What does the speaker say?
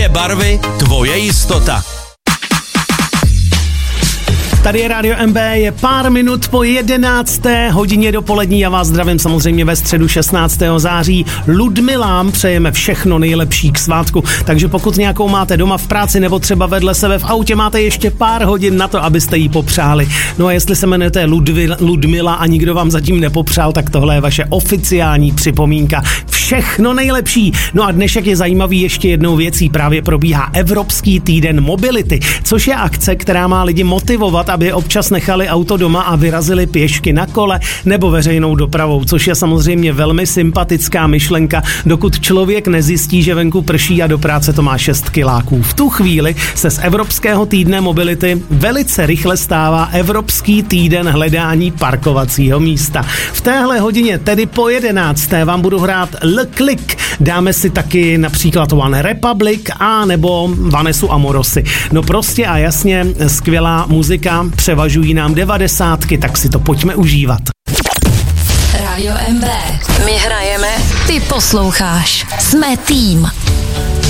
Moje barvy, tvoje jistota. Tady je Radio MB, je pár minut po 11. hodině dopolední. Já vás zdravím samozřejmě ve středu 16. září. Ludmilám přejeme všechno nejlepší k svátku, takže pokud nějakou máte doma v práci nebo třeba vedle sebe v autě, máte ještě pár hodin na to, abyste jí popřáli. No a jestli se jmenujete Ludmila a nikdo vám zatím nepopřál, tak tohle je vaše oficiální připomínka. Všechno nejlepší. No a dnešek je zajímavý ještě jednou věcí. Právě probíhá Evropský týden mobility, což je akce, která má lidi motivovat, aby občas nechali auto doma a vyrazili pěšky na kole nebo veřejnou dopravou, což je samozřejmě velmi sympatická myšlenka, dokud člověk nezjistí, že venku prší a do práce to má 6 kiláků. V tu chvíli se z Evropského týdne mobility velice rychle stává Evropský týden hledání parkovacího místa. V téhle hodině, tedy po 11. vám budu hrát Le Click. Dáme si taky například One Republic a nebo Vanessu Amorosi. No prostě a jasně, skvělá muzika, převažují nám 90, tak si to pojďme užívat. Radio MB. My hrajeme, ty posloucháš. Jsme tým.